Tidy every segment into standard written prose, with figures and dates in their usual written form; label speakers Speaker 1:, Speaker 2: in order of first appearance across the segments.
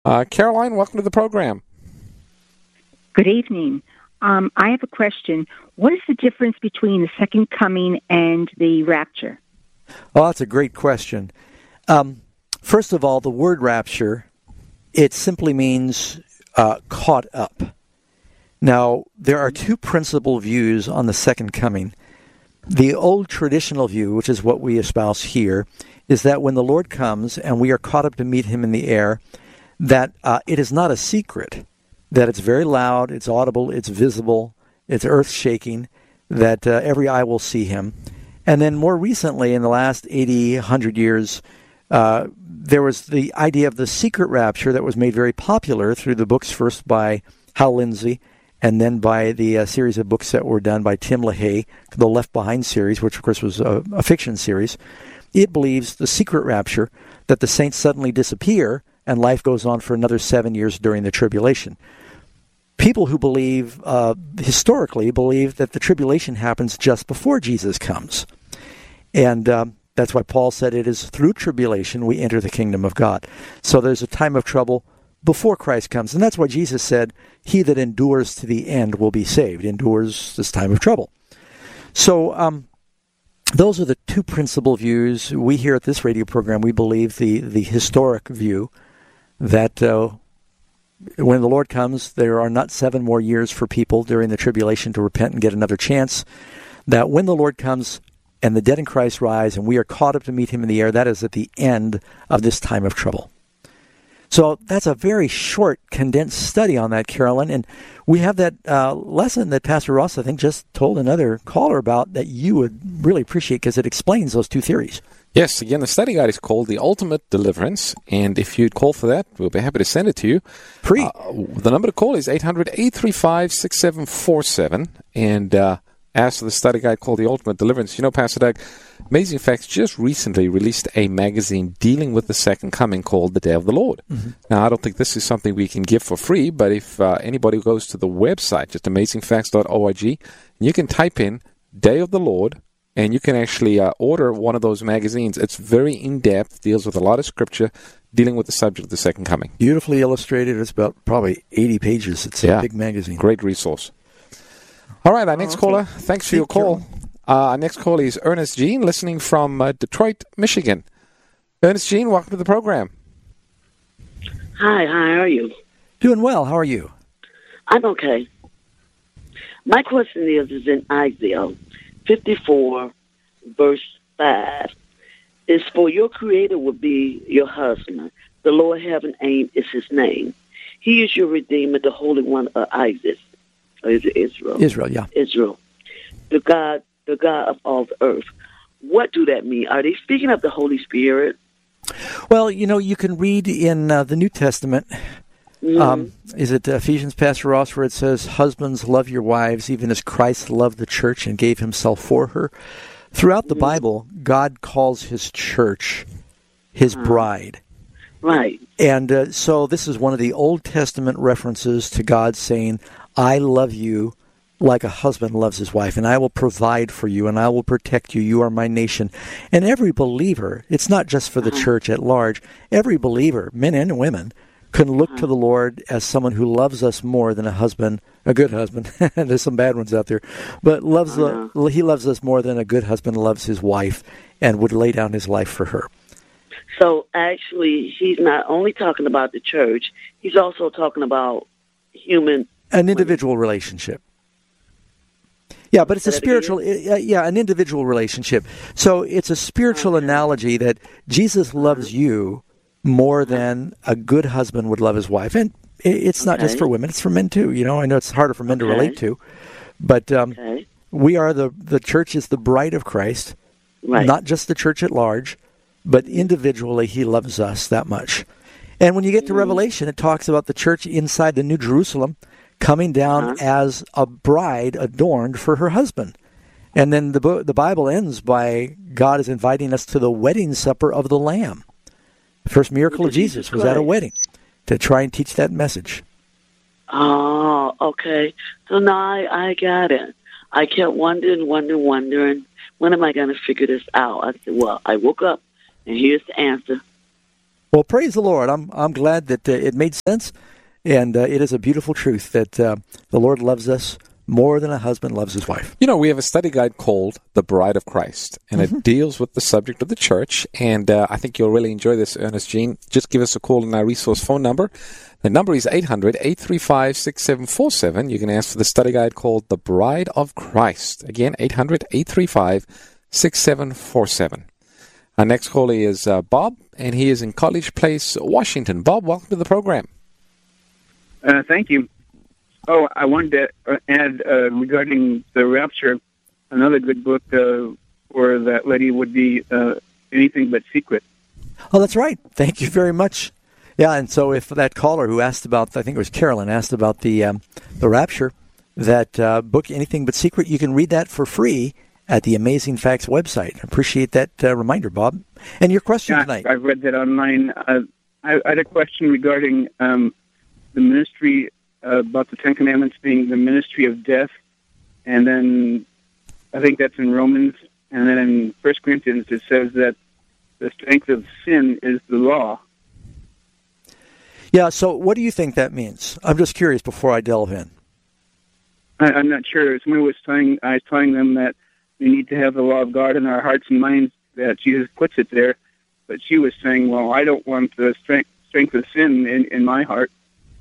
Speaker 1: Caroline, welcome to the program.
Speaker 2: Good evening. I have a question. What is the difference between the second coming and the rapture?
Speaker 3: Oh, that's a great question. First of all, the word rapture, it simply means caught up. Now, there are two principal views on the second coming. The old traditional view, which is what we espouse here, is that when the Lord comes and we are caught up to meet him in the air, that it is not a secret, that it's very loud, it's audible, it's visible, it's earth-shaking, that every eye will see him. And then more recently, in the last 80, 100 years, there was the idea of the secret rapture that was made very popular through the books first by Hal Lindsey and then by the series of books that were done by Tim LaHaye, the Left Behind series, which of course was a fiction series. It believes the secret rapture, that the saints suddenly disappear and life goes on for another 7 years during the tribulation. People who believe, historically, believe that the tribulation happens just before Jesus comes. And that's why Paul said it is through tribulation we enter the kingdom of God. So there's a time of trouble before Christ comes. And that's why Jesus said, he that endures to the end will be saved, endures this time of trouble. So those are the two principal views. We here at this radio program, we believe the historic view that when the Lord comes, there are not 7 more years for people during the tribulation to repent and get another chance. That when the Lord comes and the dead in Christ rise and we are caught up to meet him in the air, that is at the end of this time of trouble. So that's a very short, condensed study on that, Carolyn. And we have that lesson that Pastor Ross, I think, just told another caller about that you would really appreciate because it explains those two theories.
Speaker 1: Yes, again, the study guide is called The Ultimate Deliverance, and if you'd call for that, we'll be happy to send it to you.
Speaker 3: Free.
Speaker 1: The number to call is 800-835-6747, and ask for the study guide called The Ultimate Deliverance. You know, Pastor Doug, Amazing Facts just recently released a magazine dealing with the second coming called The Day of the Lord. Mm-hmm. Now, I don't think this is something we can give for free, but if anybody goes to the website, just amazingfacts.org, you can type in Day of the Lord, and you can actually order one of those magazines. It's very in-depth, deals with a lot of scripture, dealing with the subject of the second coming.
Speaker 3: Beautifully illustrated. It's about probably 80 pages. It's a big magazine.
Speaker 1: Great resource. All right, our next caller, thanks for your call. Our next caller is Ernest Jean, listening from Detroit, Michigan. Ernest Jean, welcome to the program.
Speaker 4: Hi, how are you?
Speaker 3: Doing well. How are you?
Speaker 4: I'm okay. My question is in Isaiah 54, verse 5. Is for your Creator will be your husband. The Lord heaven aim is his name. He is your Redeemer, the Holy One of Isaac. Or is it Israel?
Speaker 3: Israel, yeah.
Speaker 4: Israel. The God of all the earth. What do that mean? Are they speaking of the Holy Spirit?
Speaker 3: Well, you know, you can read in the New Testament, is it Ephesians, Pastor Ross, where it says, husbands, love your wives, even as Christ loved the church and gave himself for her. Throughout the Bible, God calls his church his bride.
Speaker 4: Right.
Speaker 3: And so this is one of the Old Testament references to God saying, I love you like a husband loves his wife, and I will provide for you, and I will protect you. You are my nation. And every believer, it's not just for the church at large, every believer, men and women, can look to the Lord as someone who loves us more than a husband, a good husband. There's some bad ones out there. But he loves us more than a good husband loves his wife and would lay down his life for her.
Speaker 4: So actually, he's not only talking about the church, he's also talking about an
Speaker 3: individual relationship. Yeah, but it's a spiritual, an individual relationship. So it's a spiritual analogy that Jesus loves you more than a good husband would love his wife. And it's not just for women, it's for men too. You know, I know it's harder for men to relate to, but we are the church is the bride of Christ, not just the church at large, but individually he loves us that much. And when you get to Revelation, it talks about the church inside the New Jerusalem coming down as a bride adorned for her husband. And then the Bible ends by God is inviting us to the wedding supper of the Lamb. The first miracle of Jesus was at a wedding to try and teach that message.
Speaker 4: Oh, okay. So now I got it. I kept wondering, when am I going to figure this out? I said, well, I woke up, and here's the answer.
Speaker 3: Well, praise the Lord. I'm glad that it made sense, and it is a beautiful truth that the Lord loves us more than a husband loves his wife.
Speaker 1: You know, we have a study guide called The Bride of Christ, and it deals with the subject of the church, and I think you'll really enjoy this, Ernest Jean. Just give us a call on our resource phone number. The number is 800-835-6747. You can ask for the study guide called The Bride of Christ. Again, 800-835-6747. Our next caller is Bob, and he is in College Place, Washington. Bob, welcome to the program.
Speaker 5: Thank you. Oh, I wanted to add regarding the rapture, another good book for that lady would be Anything But Secret.
Speaker 3: Oh, that's right. Thank you very much. Yeah, and so if that caller who asked about, I think it was Carolyn, asked about the rapture, that book, Anything But Secret, you can read that for free at the Amazing Facts website. I appreciate that reminder, Bob. And your question tonight.
Speaker 5: I've read that online. I had a question regarding the ministry, about the Ten Commandments being the ministry of death, and then I think that's in Romans, and then in 1 Corinthians it says that the strength of sin is the law.
Speaker 3: Yeah, so what do you think that means? I'm just curious before I delve in.
Speaker 5: I'm not sure. Somebody was I was telling them that we need to have the law of God in our hearts and minds, that Jesus puts it there, but she was saying, well, I don't want the strength of sin in my heart.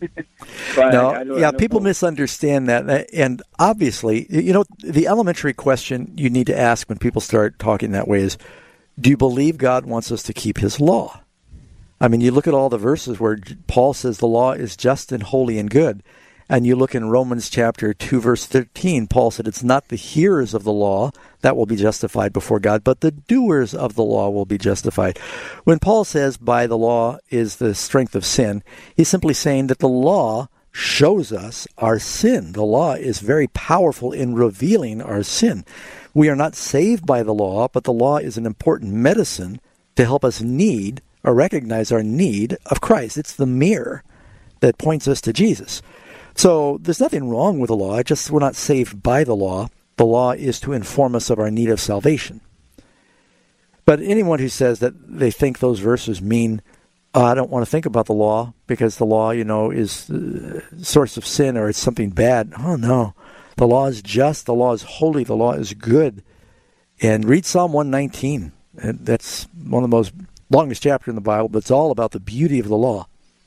Speaker 3: People misunderstand that, and obviously, you know, the elementary question you need to ask when people start talking that way is, do you believe God wants us to keep his law? I mean, you look at all the verses where Paul says the law is just and holy and good, and you look in Romans chapter 2, verse 13, Paul said it's not the hearers of the law that will be justified before God, but the doers of the law will be justified. When Paul says by the law is the strength of sin, he's simply saying that the law shows us our sin. The law is very powerful in revealing our sin. We are not saved by the law, but the law is an important medicine to help us need or recognize our need of Christ. It's the mirror that points us to Jesus. So there's nothing wrong with the law. We're not saved by the law. The law is to inform us of our need of salvation. But anyone who says that they think those verses mean, I don't want to think about the law because the law, is the source of sin or it's something bad. Oh, no. The law is just. The law is holy. The law is good. And read Psalm 119. That's one of the most longest chapters in the Bible, but it's all about the beauty of the law.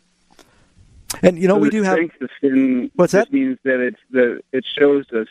Speaker 3: And
Speaker 5: so
Speaker 3: we do have.
Speaker 5: Sin,
Speaker 3: what's that?
Speaker 5: Means that it shows us.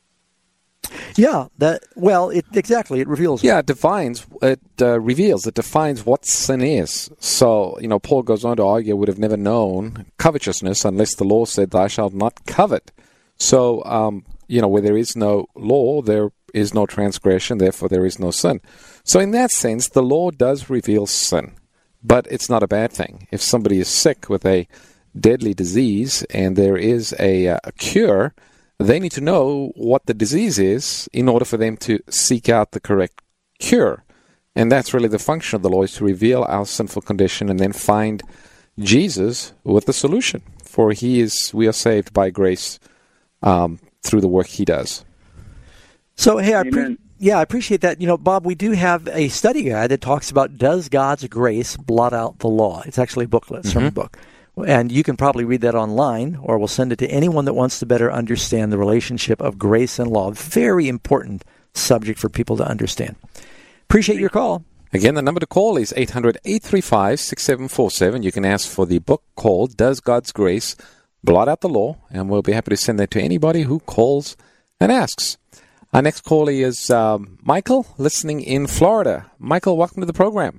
Speaker 3: Yeah, exactly. It reveals.
Speaker 1: Yeah, it defines. It reveals. It defines what sin is. So Paul goes on to argue, would have never known covetousness unless the law said, "Thou shalt not covet." So where there is no law, there is no transgression. Therefore, there is no sin. So in that sense, the law does reveal sin, but it's not a bad thing. If somebody is sick with a deadly disease and there is a cure, they need to know what the disease is in order for them to seek out the correct cure. And that's really the function of the law, is to reveal our sinful condition and then find Jesus with the solution. For we are saved by grace through the work he does.
Speaker 3: So, hey, I appreciate that. Bob, we do have a study guide that talks about, does God's grace blot out the law? It's actually a booklet, sermon book. And you can probably read that online, or we'll send it to anyone that wants to better understand the relationship of grace and law. Very important subject for people to understand. Appreciate your call.
Speaker 1: Again, the number to call is 800-835-6747. You can ask for the book called Does God's Grace Blot Out the Law? And we'll be happy to send that to anybody who calls and asks. Our next caller is Michael, listening in Florida. Michael, welcome to the program.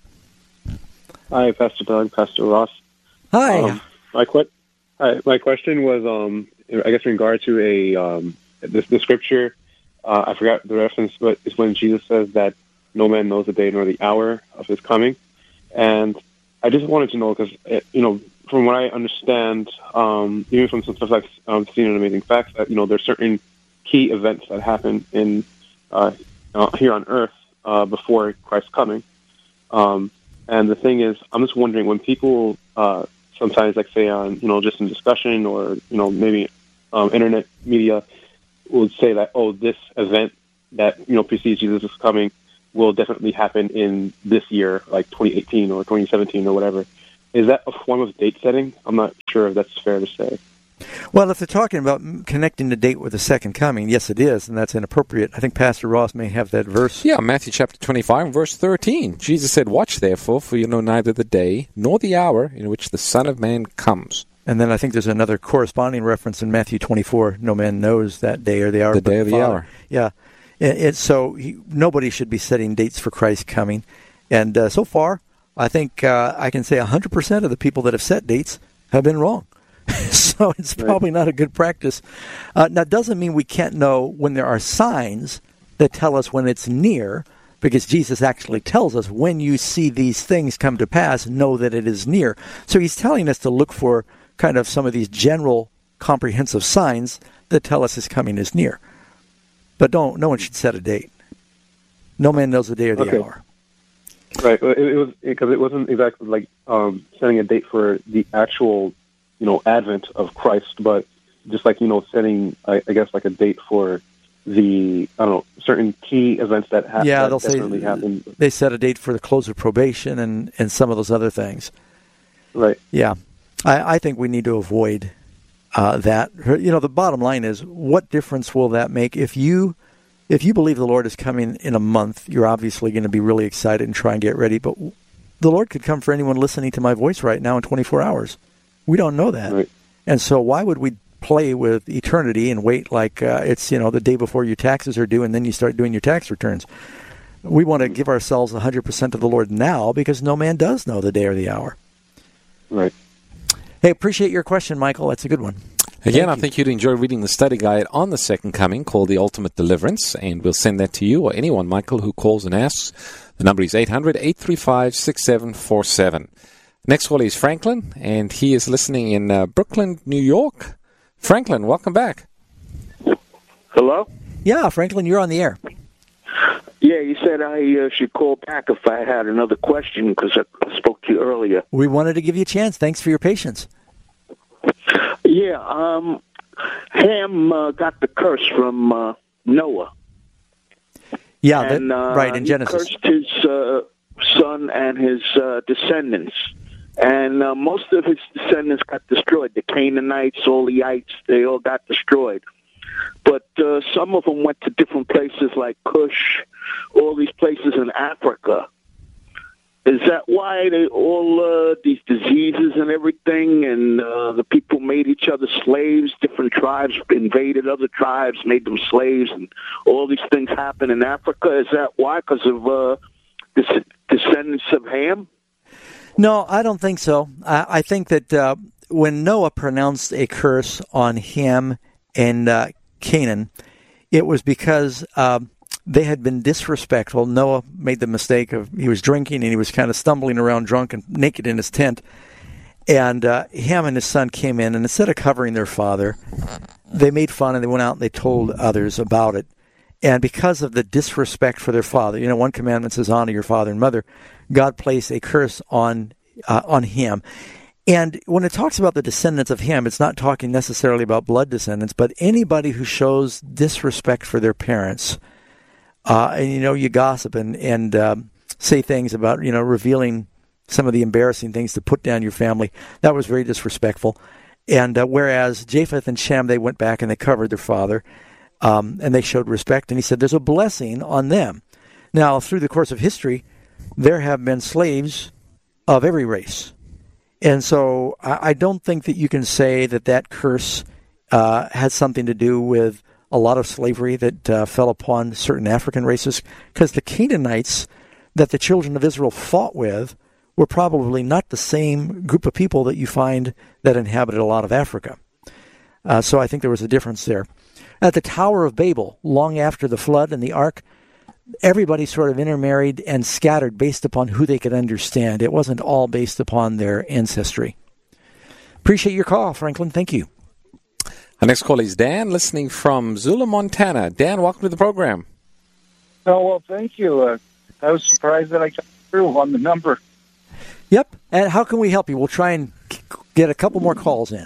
Speaker 6: Hi, Pastor Doug, Pastor Ross.
Speaker 3: Hi.
Speaker 6: My question was, I guess, in regard to the scripture. I forgot the reference, but it's when Jesus says that no man knows the day nor the hour of his coming. And I just wanted to know, because, from what I understand, even from some stuff I've seen in Amazing Facts, that, there's certain key events that happen in here on earth before Christ's coming. And the thing is, I'm just wondering, when people sometimes, like, say on, just in discussion or, maybe internet media would say that, this event that, precedes Jesus' coming will definitely happen in this year, like 2018 or 2017 or whatever. Is that a form of date setting? I'm not sure if that's fair to say.
Speaker 3: Well, if they're talking about connecting the date with the second coming, yes, it is, and that's inappropriate. I think Pastor Ross may have that verse.
Speaker 1: Yeah, Matthew chapter 25, verse 13. Jesus said, "Watch therefore, for you know neither the day nor the hour in which the Son of Man comes."
Speaker 3: And then I think there's another corresponding reference in Matthew 24, no man knows that day or the hour.
Speaker 1: The day or the hour.
Speaker 3: Yeah. Nobody should be setting dates for Christ's coming. And so far, I think I can say 100% of the people that have set dates have been wrong. So it's probably not a good practice. Now, it doesn't mean we can't know when there are signs that tell us when it's near, because Jesus actually tells us, when you see these things come to pass, know that it is near. So he's telling us to look for kind of some of these general comprehensive signs that tell us his coming is near. But no one should set a date. No man knows the day or the hour.
Speaker 6: Right. It was because it wasn't exactly like setting a date for the actual, advent of Christ, but just like, setting, I guess, like a date for the, certain key events that happen.
Speaker 3: Yeah, they'll say they set a date for the close of probation and some of those other things.
Speaker 6: Right.
Speaker 3: Yeah. I think we need to avoid that. The bottom line is, what difference will that make? If you believe the Lord is coming in a month, you're obviously going to be really excited and try and get ready. But the Lord could come for anyone listening to my voice right now in 24 hours. We don't know that.
Speaker 6: Right.
Speaker 3: And so why would we play with eternity and wait like it's, the day before your taxes are due and then you start doing your tax returns? We want to give ourselves 100% to the Lord now, because no man does know the day or the hour.
Speaker 6: Right.
Speaker 3: Hey, appreciate your question, Michael. That's a good one.
Speaker 1: Again, I think you'd enjoy reading the study guide on the Second Coming called The Ultimate Deliverance, and we'll send that to you or anyone, Michael, who calls and asks. The number is 800-835-6747. Next call is Franklin, and he is listening in Brooklyn, New York. Franklin, welcome back.
Speaker 7: Hello?
Speaker 3: Yeah, Franklin, you're on the air.
Speaker 7: Yeah, you said I should call back if I had another question, because I spoke to you earlier.
Speaker 3: We wanted to give you a chance. Thanks for your patience.
Speaker 7: Yeah, Ham got the curse from Noah.
Speaker 3: Yeah,
Speaker 7: and,
Speaker 3: right, in Genesis.
Speaker 7: He cursed his son and his descendants. And most of his descendants got destroyed. The Canaanites, all the ites, they all got destroyed. But some of them went to different places like Cush, all these places in Africa. Is that why they all these diseases and everything, and the people made each other slaves? Different tribes invaded other tribes, made them slaves, and all these things happen in Africa. Is that why? Because of the descendants of Ham?
Speaker 3: No, I don't think so. I think that when Noah pronounced a curse on Ham and Canaan, it was because they had been disrespectful. Noah made the mistake of, he was drinking and he was kind of stumbling around drunk and naked in his tent. And Ham and his son came in, and instead of covering their father, they made fun and they went out and they told others about it. And because of the disrespect for their father, one commandment says, honor your father and mother. God placed a curse on Ham. And when it talks about the descendants of Ham, it's not talking necessarily about blood descendants, but anybody who shows disrespect for their parents. And you gossip and say things about, revealing some of the embarrassing things to put down your family. That was very disrespectful. And whereas Japheth and Shem, they went back and they covered their father, and they showed respect. And he said there's a blessing on them. Now, through the course of history, there have been slaves of every race. And so I don't think that you can say that curse has something to do with a lot of slavery that fell upon certain African races, because the Canaanites that the children of Israel fought with were probably not the same group of people that you find that inhabited a lot of Africa. So I think there was a difference there. At the Tower of Babel, long after the flood and the ark, everybody sort of intermarried and scattered based upon who they could understand. It wasn't all based upon their ancestry. Appreciate your call, Franklin. Thank you.
Speaker 1: Our next call is Dan, listening from Zula, Montana. Dan, welcome to the program.
Speaker 8: Oh, well, thank you. I was surprised that I got through on the number.
Speaker 3: Yep. And how can we help you? We'll try and get a couple more calls in.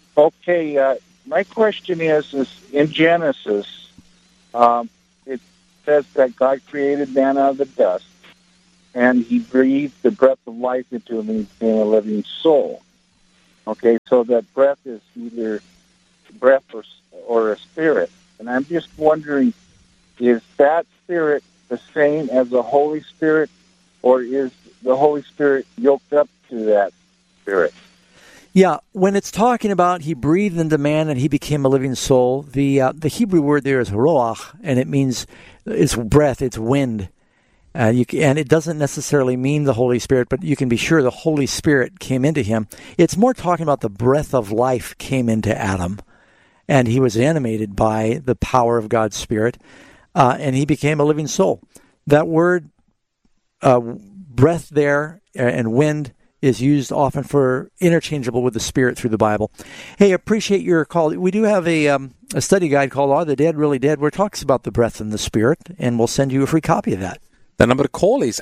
Speaker 8: Okay. My question is in Genesis, says that God created man out of the dust, and he breathed the breath of life into him and he became a living soul. Okay, so that breath is either breath or a spirit. And I'm just wondering, is that spirit the same as the Holy Spirit, or is the Holy Spirit yoked up to that spirit?
Speaker 3: Yeah, when it's talking about he breathed into man and he became a living soul, the Hebrew word there is roach, and it means it's breath, it's wind. And it doesn't necessarily mean the Holy Spirit, but you can be sure the Holy Spirit came into him. It's more talking about the breath of life came into Adam, and he was animated by the power of God's Spirit, and he became a living soul. That word, breath there and wind, is used often for interchangeable with the Spirit through the Bible. Hey, appreciate your call. We do have a study guide called Are the Dead Really Dead, where it talks about the breath and the Spirit, and we'll send you a free copy of that.
Speaker 1: The number to call is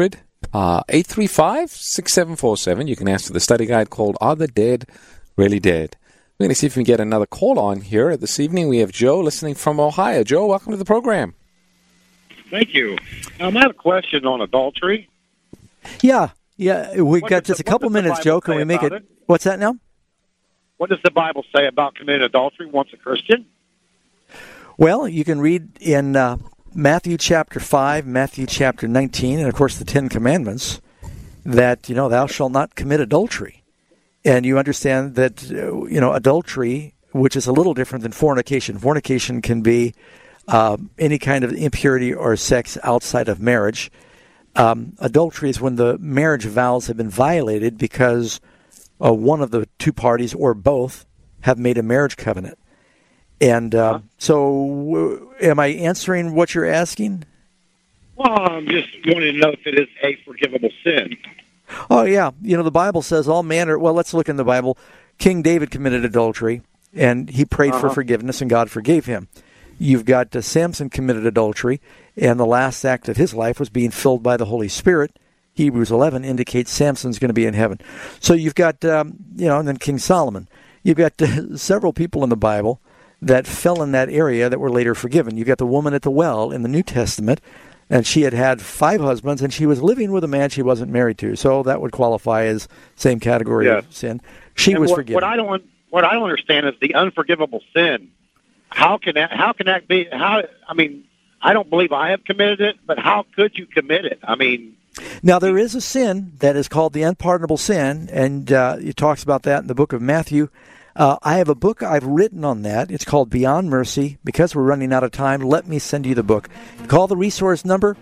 Speaker 1: 800-835-6747. You can ask for the study guide called Are the Dead Really Dead? We're going to see if we can get another call on here. This evening we have Joe listening from Ohio. Joe, welcome to the program.
Speaker 9: Thank you. I have a question on adultery.
Speaker 3: Yeah, we've got just a couple minutes, Joe. Can we make it? What's that now?
Speaker 9: What does the Bible say about committing adultery once a Christian?
Speaker 3: Well, you can read in Matthew chapter 5, Matthew chapter 19, and of course the 10 Commandments, that, thou shalt not commit adultery. And you understand that, adultery, which is a little different than fornication. Fornication can be any kind of impurity or sex outside of marriage. Adultery is when the marriage vows have been violated because one of the two parties or both have made a marriage covenant. And so am I answering what you're asking?
Speaker 9: Well, I'm just wanting to know if it is a forgivable sin.
Speaker 3: Oh, yeah. The Bible says all manner. Well, let's look in the Bible. King David committed adultery, and he prayed for forgiveness, and God forgave him. You've got Samson committed adultery, and the last act of his life was being filled by the Holy Spirit. Hebrews 11 indicates Samson's going to be in heaven. So you've got, and then King Solomon. You've got several people in the Bible that fell in that area that were later forgiven. You've got the woman at the well in the New Testament, and she had 5 husbands, and she was living with a man she wasn't married to. So that would qualify as same category of sin. She was forgiven.
Speaker 9: What I don't understand is the unforgivable sin. How can that be? I don't believe I have committed it, but how could you commit it?
Speaker 3: Now, there is a sin that is called the unpardonable sin, and it talks about that in the book of Matthew. I have a book I've written on that. It's called Beyond Mercy. Because we're running out of time, let me send you the book. Call the resource number,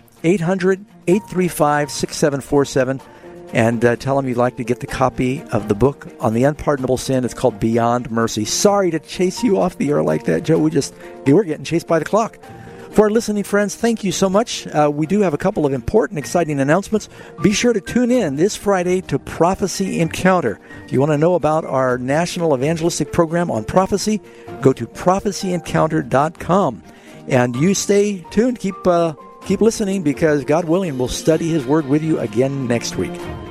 Speaker 3: 800-835-6747, and tell them you'd like to get the copy of the book on the unpardonable sin. It's called Beyond Mercy. Sorry to chase you off the air like that, Joe. We're getting chased by the clock. For our listening friends, thank you so much. We do have a couple of important, exciting announcements. Be sure to tune in this Friday to Prophecy Encounter. If you want to know about our national evangelistic program on prophecy, go to prophecyencounter.com. And you stay tuned. Keep listening, because God willing, we'll study His Word with you again next week.